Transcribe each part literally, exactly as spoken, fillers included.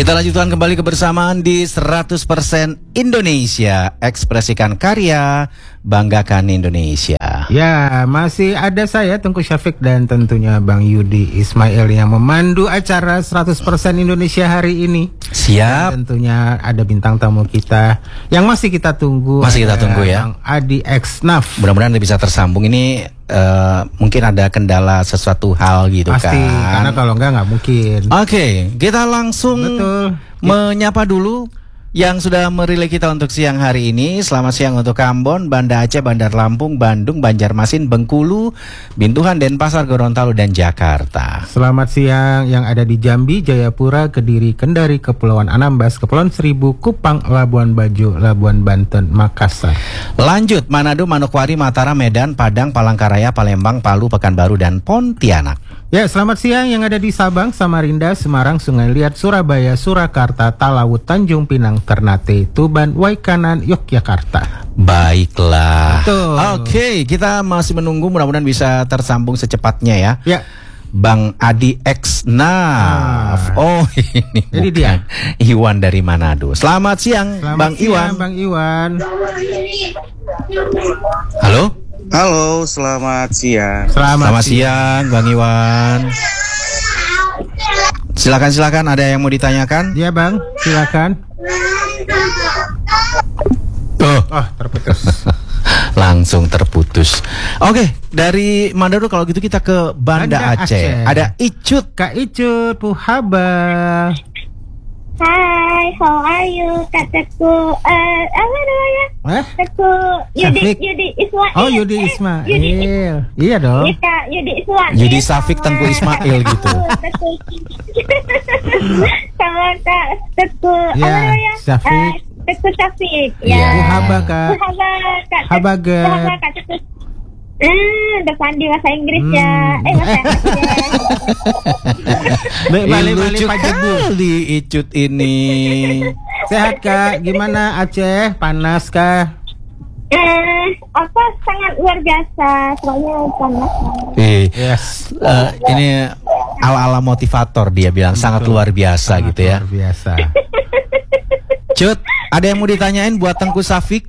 Kita lanjutkan kembali kebersamaan di seratus persen Indonesia. Ekspresikan karya, banggakan Indonesia. Ya, masih ada saya Tengku Syafiq dan tentunya Bang Yudi Ismail yang memandu acara seratus persen Indonesia hari ini. Siap. Dan tentunya ada bintang tamu kita yang masih kita tunggu. Masih kita tunggu ya. Bang Adi X Naf. Mudah-mudahan bisa tersambung. Ini uh, mungkin ada kendala sesuatu hal gitu. Pasti, kan. Pasti, karena kalau enggak nggak mungkin. Oke, okay, kita langsung Betul. menyapa dulu yang sudah merilai kita untuk siang hari ini. Selamat siang untuk Ambon, Banda Aceh, Bandar Lampung, Bandung, Banjarmasin, Bengkulu, Bintuhan, Denpasar, Gorontalo, dan Jakarta. Selamat siang yang ada di Jambi, Jayapura, Kediri, Kendari, Kepulauan Anambas, Kepulauan Seribu, Kupang, Labuan Bajo, Labuan Banten, Makassar. Lanjut, Manado, Manokwari, Mataram, Medan, Padang, Palangkaraya, Palembang, Palu, Pekanbaru, dan Pontianak. Ya, selamat siang yang ada di Sabang, Samarinda, Semarang, Sungai Liat, Surabaya, Surakarta, Talaut, Tanjung Pinang, Ternate, Tuban, Waikanan, Yogyakarta. Baiklah. Betul. Oke, kita masih menunggu, mudah-mudahan bisa tersambung secepatnya ya. Ya. Bang Adi X Naf. Ah. Oh, ini jadi bukan. dia. Iwan dari Manado. Selamat siang, Selamat Bang siang, Iwan. Bang Iwan. Halo. Halo, selamat siang. Selamat, selamat siang, Bang Iwan. Silakan silakan, ada yang mau ditanyakan? Ya, Bang, silakan. Oh, oh terputus. Langsung terputus. Oke, dari Manado kalau gitu kita ke Banda, Banda Aceh. Aceh. Ada Icut, Kak Icut Puhaba. Hai, how are you? Kak Teku, uh, apa namanya? Eh? Teku Yudi, Yudi Ismail. Oh, Yudi Ismail. Eh, Yudi. Iya dong. Iya, Kak, Yudi Ismail. Yudi Syafiq Tengku Ismail gitu. Teku. Sama Kak Teku, ya, apa namanya? Syafiq. Uh, Teku Syafiq. Ya. Ya. Puhaba, Kak. Puhaba, Kak. Habaga. Puhaba, Kak Teku. Hmm, depan di bahasa Inggris hmm. ya. Eh, bahasa Inggris. Baik, balik-balik Pak Jebu di Icut ini. Sehat, Kak? Gimana Aceh? Panas kah? Eh, apa sangat luar biasa, soalnya panas. Eh, yes. uh, ini ala-ala motivator dia bilang. Betul. Sangat luar biasa sangat gitu ya. Luar biasa. Cut, ada yang mau ditanyain buat Tengku Syafiq?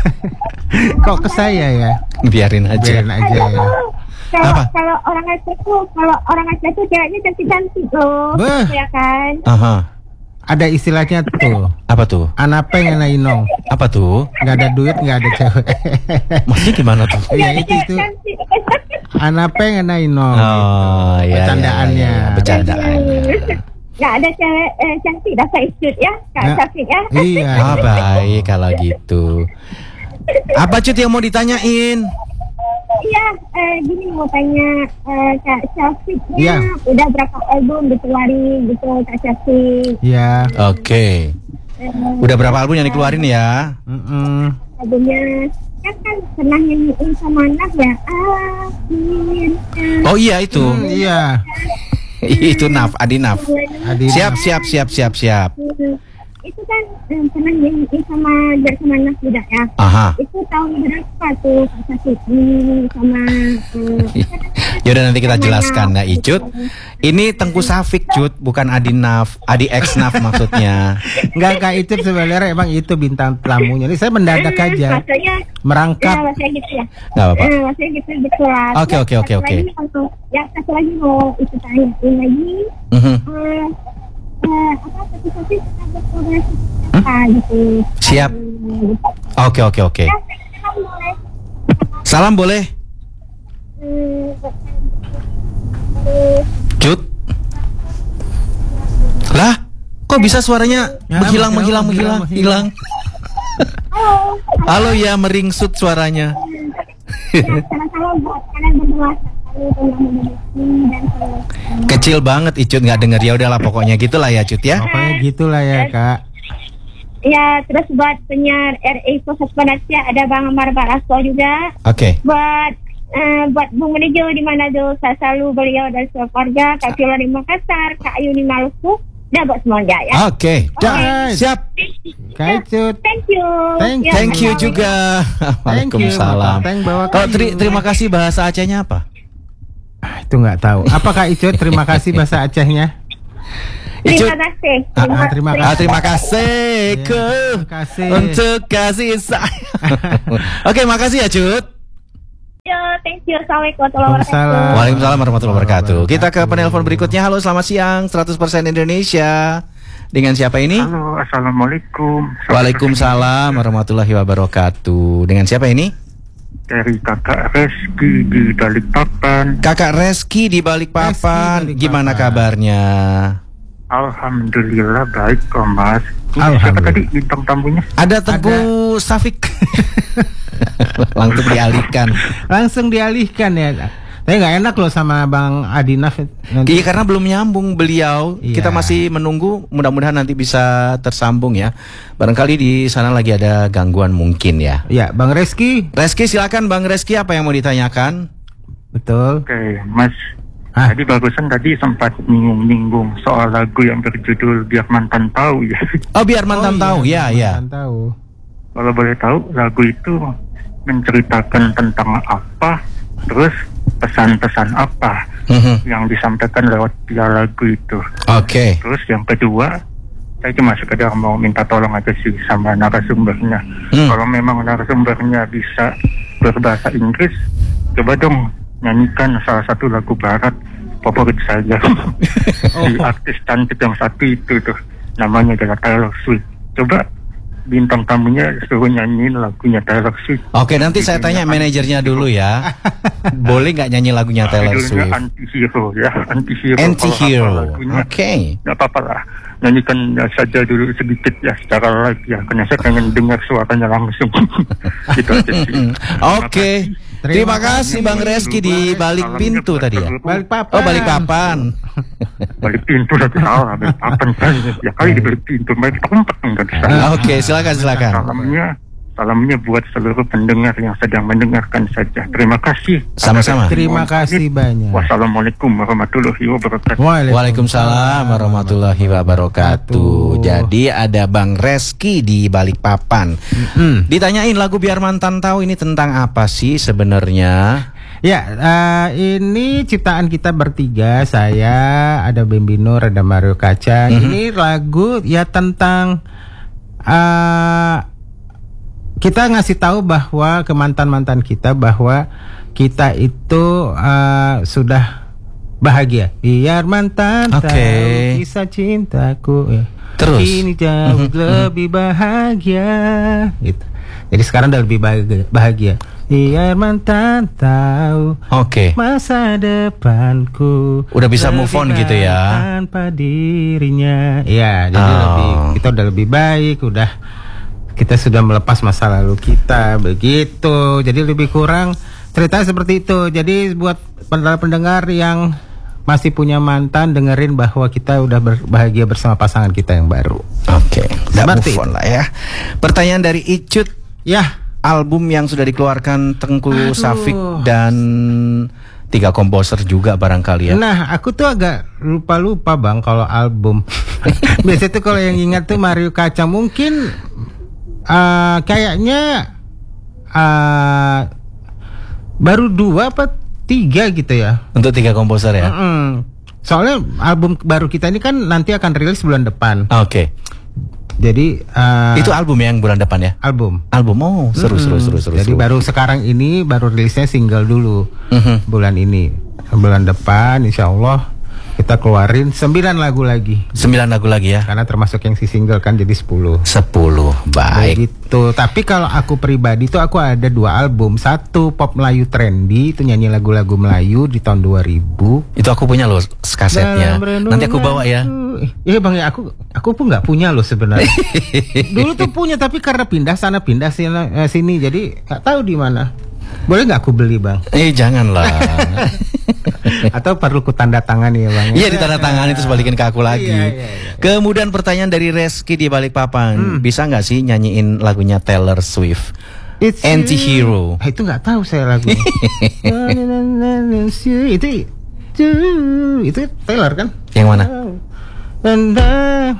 Kok ke saya ya? Biarin aja. Biarin aja ya. Kalau kalau orang Aceh tuh, kalau orang Aceh tuh ceweknya cantik-cantik loh, ya kan? Aha. Ada istilahnya tuh. Apa tuh? Anak pengen inong. Apa tuh? Gak ada duit, gak ada cewek. Maksudnya gimana tuh? Ya itu itu. Anak pengen inong. Oh iya. Bercandaannya. Ya, ya, bercandaannya. Gak ada cewek eh, cantik dah Kak Icut ya, Kak nah, Syafiq ya. Iya. Ah, baik kalau gitu. Apa Cut yang mau ditanyain? Iya, eh, gini mau tanya eh, Kak Syafiqnya ya. Udah berapa album dikeluarin gitu Kak Syafiq? Iya. Oke. Okay. Eh, udah berapa album yang dikeluarin ya? Mm-mm. Albumnya kan kan pernah nyanyiin sama anak ya. Amin. Oh iya itu. Hmm, iya. Itu Naf, Adi Naf. Adi siap, siap, siap, siap, siap. Itu kan um, pernah nyanyiin sama sama anak muda ya. Aha. Itu tahun berapa tuh Kak Syafiq sama um, Yaudah nanti kita jelaskan ya Icut. Ini Tengku Syafiq Cut, bukan Adi Naf, Adi X Naf maksudnya. Enggak Kak Icut sebenarnya emang itu bintang tamunya. Ini saya mendadak aja. Maksudnya merangkap. Ya, maksudnya gitu ya. Enggak apa-apa. Eh, maksudnya gitu betulan. Oke, oke, oke, oke. Ya, satu lagi mau itu tanyain lagi. Mhm. Eh, eh, apa tapi ada kolaborasi apa gitu. Siap. Oke, oke, oke. Salam boleh? Cut. Lah, kok bisa suaranya Ya, menghilang, menghilang, menghilang, menghilang, hilang? Halo. Halo ya, meringsut suaranya. Ya, salam-salam buat kalian berdua. Kecil banget Icut, nggak denger. Ya udahlah pokoknya gitulah ya Cut ya. Pokoknya gitulah ya Kak. Ya, terus buat penyiar R A Pusat Panasya ada Bang Amar Barasko juga. Oke. Okay. Buat uh, buat Bung Menejo di Manado, saya selalu beliau dan keluarga. Kak Viola di Makassar, Kak Ayu di Maluku, dan buat semuanya ya. Oke. Okay. Okay. Siap. Kak Icut. Thank you. Thank, ya, thank you juga. Waalaikumsalam. Oh, teri terima kasih bahasa Acehnya apa? Itu nggak tahu. Apa Kak Icut? Terima kasih bahasa Acehnya. Icut. Terima kasih. Ah, ah, terima Ah, terima kasih Iya, ke terima kasih. untuk kasih sayang. Oke, makasih ya Cut. Yo, thank you. Assalamualaikum warahmatullahi wabarakatuh. Waalaikumsalam. Waalaikumsalam warahmatullahi wabarakatuh. Kita ke Wabarakatuh. penelpon berikutnya. Halo, selamat siang. seratus persen Indonesia. Dengan siapa ini? Halo, assalamualaikum. Waalaikumsalam warahmatullahi wabarakatuh. Dengan siapa ini? Dari kakak Reski di Balikpapan. Kakak Reski di Balikpapan. Reski Balikpapan. Gimana kabarnya? Alhamdulillah baik kok Mas. Ini siapa Alhamdulillah. tadi bintang tamunya? Ada Teguh Safik. Langsung dialihkan. Langsung dialihkan ya. Tapi nggak enak loh sama Bang Adinaf. Nanti- Iya, karena belum nyambung beliau. Iya. Kita masih menunggu. Mudah-mudahan nanti bisa tersambung ya. Barangkali di sana lagi ada gangguan mungkin ya. Ya, Bang Reski. Reski, silakan Bang Reski, apa yang mau ditanyakan? Betul. Oke, Mas. Ah. Tadi barusan tadi sempat nyinggung-nyinggung soal lagu yang berjudul Biar Mantan Tahu ya. Oh, biar mantan tahu. Ya, ya. Mantan tahu. Kalau boleh tahu, lagu itu menceritakan tentang apa, terus pesan-pesan apa Mhm. yang disampaikan lewat via lagu itu. Oke. Terus yang kedua, saya cuma sekedar mau minta tolong aja sih sama narasumbernya. Hmm. Kalau memang narasumbernya bisa berbahasa Inggris, coba dong nyanyikan salah satu lagu barat favorit saya. Si artis cantik yang satu itu tuh, namanya adalah Taylor Swift. Coba bintang tamunya suruh nyanyiin lagunya Taylor Swift. Oke, nanti saya tanya manajernya dulu ya. Boleh nggak nyanyi lagunya Taylor Judulnya Swift? Anti-Hero ya, Anti-Hero. Anti-Hero. Kalau hafal lagunya, Oke. nggak apa-apa lah, nyanyikan saja dulu sedikit ya secara live ya, karena saya pengen dengar suaranya langsung. Gitu aja sih. Oke. Terima kasih Bang Reski di balik pintu tadi ya. Balik papan. Oh, balik papan. Balik pintu tapi salah, balik papan kan ya kali di balik pintu, balik tempat enggak bisa. Oke, silakan silakan. Salamnya, salamnya buat seluruh pendengar yang sedang mendengarkan saja. Terima kasih. Sama-sama. Terima kasih banyak. Wassalamualaikum warahmatullahi wabarakatuh. Waalaikumsalam warahmatullahi wabarakatuh. Jadi ada Bang Reski di Balikpapan. Hmm. Ditanyain lagu Biar Mantan Tahu ini tentang apa sih sebenarnya? Ya, eh, ini ciptaan kita bertiga. Saya, ada Bembino, ada Mario Kacang. Mhm. Ini lagu ya tentang eh, kita ngasih tahu bahwa ke mantan-mantan kita bahwa kita itu eh, sudah bahagia. Biar mantan Oke. tahu kisah cintaku. Ya. Terus? Ini jauh Mhm, lebih bahagia. Gitu. Jadi sekarang udah lebih bahagia. bahagia. Biar mantan tahu Oke. masa depanku. Udah bisa move on lebih gitu ya? baik tanpa dirinya. Ya, jadi Oh. lebih kita udah lebih baik, udah kita sudah melepas masa lalu kita begitu. Jadi lebih kurang cerita seperti itu. Jadi buat pendengar-pendengar yang masih punya mantan, dengerin bahwa kita udah berbahagia bersama pasangan kita yang baru. Oke. Udah Seperti move on lah ya. Pertanyaan dari Icut. Ya, Album yang sudah dikeluarkan Tengku Aduh. Safik dan tiga komposer juga barangkali ya. nah aku tuh agak lupa-lupa Bang kalau album. Biasanya tuh kalau yang ingat tuh Mario Kacang, mungkin uh, kayaknya uh, baru dua apa tiga gitu ya. Untuk tiga komposer ya. Mm-mm. Soalnya album baru kita ini kan nanti akan rilis bulan depan. Oke. Jadi uh, Itu album yang bulan depan ya. album. Album, oh seru seru Mm-mm. seru seru. Jadi seru. baru sekarang ini baru rilisnya single dulu. Mhm. Bulan ini, bulan depan insya Allah kita keluarin sembilan lagu lagi. Sembilan lagu lagi ya. Karena termasuk yang si single kan jadi sepuluh. Sepuluh. Baik. Begitu. Tapi kalau aku pribadi tuh aku ada dua album. Satu pop Melayu trendy, itu nyanyi lagu-lagu Melayu di tahun dua ribu. Itu aku punya loh kasetnya. Dalam Nanti aku bawa ya. Iya Bang ya, aku aku pun nggak punya loh sebenarnya. Dulu tuh punya tapi karena pindah sana pindah sini, eh, sini jadi nggak tahu di mana. Boleh nggak aku beli Bang? Eh janganlah. Atau perlu ku tanda tangan ya Bang? Iya ditandatangan itu sebalikin ke aku lagi. Iya, iya, iya. Kemudian pertanyaan dari Reski di Balikpapan, bisa nggak sih nyanyiin lagunya Taylor Swift? It's Anti-Hero. you. Ah, itu nggak tahu saya lagu. itu itu itu Taylor kan? Yang mana? And I-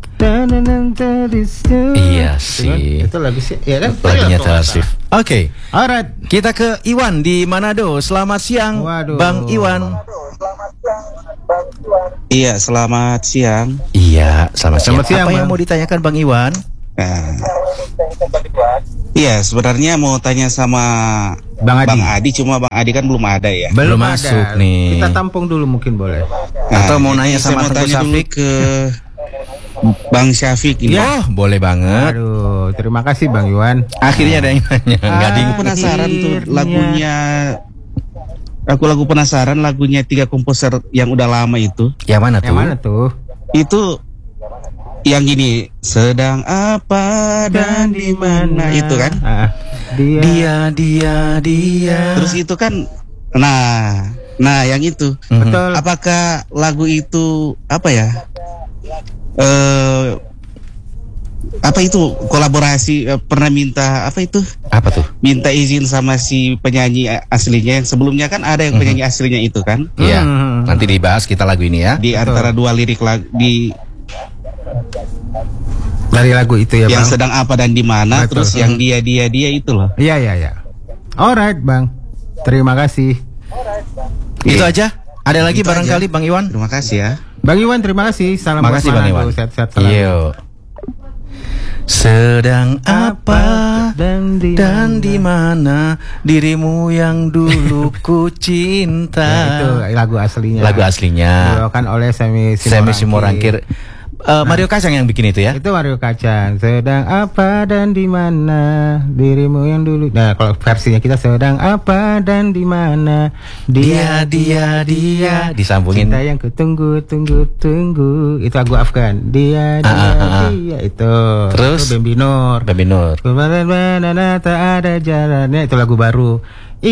Iya Itu kan? sih. Itu lagu sih, ya kan? Lagunya kalau Taylor nggak Swift. Oke, salah. Alright. kita ke Iwan di Manado. Selamat siang, Waduh. Bang Iwan. Iya, selamat siang. Iya, selamat siang. Selamat siang, Apa yang Bang. mau ditanyakan Bang Iwan? Nah, iya sebenarnya mau tanya sama Bang Adi. Bang Adi, cuma Bang Adi kan belum ada ya. Belum ada. masuk nih. Kita tampung dulu mungkin boleh. Atau mau jadi nanya saya sama mau Teguh tanya dulu Syafiq? ke Bang Syafiq ini. Oh, boleh banget. Aduh, terima kasih Bang Iwan. Akhirnya ada yang nanya. Enggak Aku ding. penasaran tuh Akhirnya. lagunya. Aku lagu penasaran lagunya tiga komposer yang udah lama itu. Yang mana tuh? Yang mana tuh? Itu yang gini, sedang apa dan di mana itu kan? Ah, dia. Dia, dia, dia. Terus itu kan, nah, nah yang itu. Mhm. Betul. Apakah lagu itu apa ya? Eh apa itu kolaborasi eh, pernah minta apa itu? Apa tuh? Minta izin sama si penyanyi eh, aslinya yang sebelumnya kan ada yang penyanyi aslinya itu kan? Iya. Hmm. Nanti dibahas kita lagu ini ya. Di Betul. antara dua lirik lagu di Dari lagu itu ya yang Bang. sedang apa dan di mana, Betul. terus yang dia dia dia itu loh. Iya iya iya. Alright Bang. Terima kasih. Itu aja. Ada lagi Itu barangkali Bang Iwan? Terima kasih ya. Bang Iwan terima kasih. Salam buat Makasih Bang Manado. Iwan. Sehat-sehat selalu. Iya. Sedang apa dan di dan di mana dirimu yang dulu ku cinta. Ya, itu lagu aslinya. Lagu aslinya. Dibawakan oleh Semi Semi Simorangkir. Eh, Mario Kacang yang bikin itu ya? Itu Mario Kacang. Sedang apa dan di mana dirimu yang dulu. Nah, kalau versinya kita sedang apa dan di mana Dia, dia, dia. Disambungin. cinta yang kutunggu, tunggu, tunggu. Itu lagu Afgan. Dia, dia, Ah, ah, ah. dia. Itu. Terus? Itu Bambi Nur. Babi Nur. Kemarin mana tak ada jalannya. Itu lagu baru.